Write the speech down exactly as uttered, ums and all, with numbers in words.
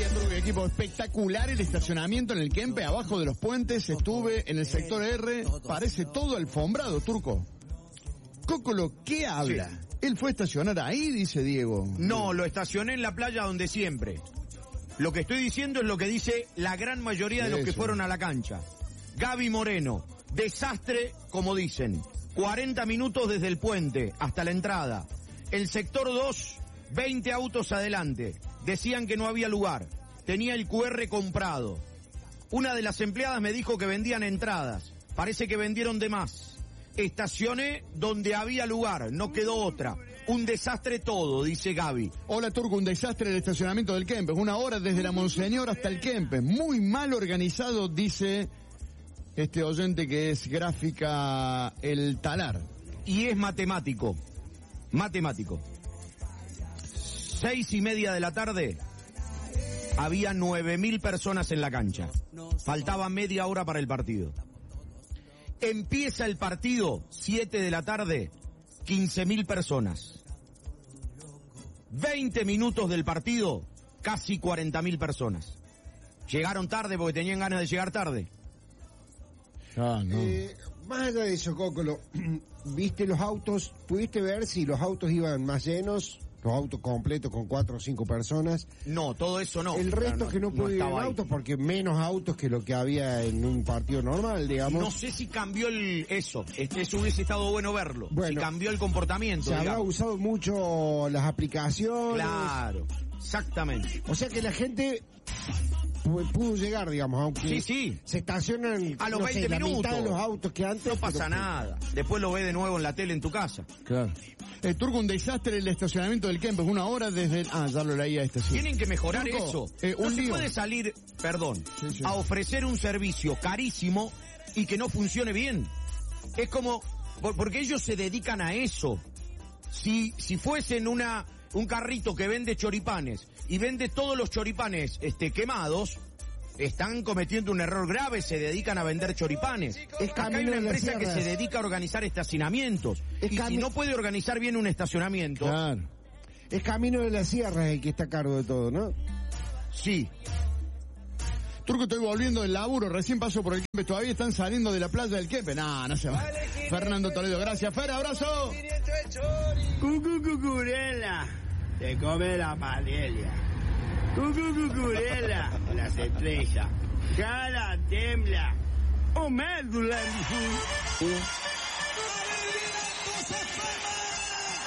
día, Turco, equipo espectacular el estacionamiento en el Kempe, abajo de los puentes. Estuve en el sector R, parece todo alfombrado, Turco. Cócolo, ¿qué habla? Sí. ¿Él fue a estacionar ahí, dice Diego? No, lo estacioné en la playa donde siempre. Lo que estoy diciendo es lo que dice la gran mayoría de los Eso. que fueron a la cancha. Gaby Moreno, desastre, como dicen. cuarenta minutos desde el puente hasta la entrada. El sector dos, veinte autos adelante. Decían que no había lugar. Tenía el cu erre comprado. Una de las empleadas me dijo que vendían entradas. Parece que vendieron de más. Estacioné donde había lugar, no quedó otra. Un desastre todo, dice Gaby. Hola, Turco, un desastre el estacionamiento del Kempes. Una hora desde la Monseñor hasta el Kempes. Muy mal organizado, dice este oyente que es gráfica El Talar. Y es matemático. Matemático. Seis y media de la tarde, había nueve mil personas en la cancha. Faltaba media hora para el partido. Empieza el partido, siete de la tarde, quince mil personas. veinte minutos del partido, casi cuarenta mil personas. Llegaron tarde porque tenían ganas de llegar tarde. Ah, no. Eh, más allá de eso, Cócolo, ¿viste los autos? ¿Pudiste ver si los autos iban más llenos? Los autos completos con cuatro o cinco personas. No, todo eso no. El resto no, que no pudo ir en autos, porque menos autos que lo que había en un partido normal, digamos. No sé si cambió el eso. Este, eso hubiese estado bueno verlo. Bueno, si cambió el comportamiento. Se habrá usado mucho las aplicaciones. Claro, exactamente. O sea que la gente pudo llegar, digamos, aunque sí, sí. se estacionan a los no veinte sé, minutos. La mitad de los autos que antes. No pasa nada. Después lo ves de nuevo en la tele en tu casa. Claro. Eh, Turco, un desastre el estacionamiento del Kempes, una hora desde el... Ah, ya lo leí a este. Sí. Tienen que mejorar Turco, eso. Eh, no un se lío. puede salir, perdón, sí, sí. a ofrecer un servicio carísimo y que no funcione bien. Es como, porque ellos se dedican a eso. Si, si fuesen una, un carrito que vende choripanes y vende todos los choripanes, este, quemados, están cometiendo un error grave, se dedican a vender choripanes. Es Acá hay una empresa que se dedica a organizar estacionamientos. Es y si no puede organizar bien un estacionamiento... Claro. Es Camino de la Sierra el que está a cargo de todo, ¿no? Sí. Turco, estoy volviendo del laburo, recién paso por el Kempes, todavía están saliendo de la playa del Kempes. No, no se va. Fernando Toledo, gracias. Fer, abrazo. Cucucucurela, te come la palelia. Cucucucurela, las estrellas. Cara tembla. O médula.